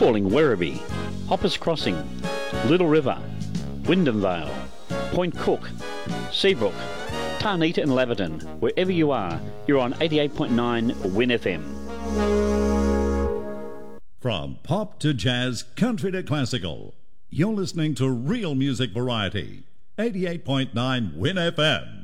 Calling Werribee, Hoppers Crossing, Little River, Wyndham Vale, Point Cook, Seabrook, Tarnita and Laverton. Wherever you are, you're on 88.9 Win FM. From pop to jazz, country to classical, you're listening to real music variety. 88.9 Win FM.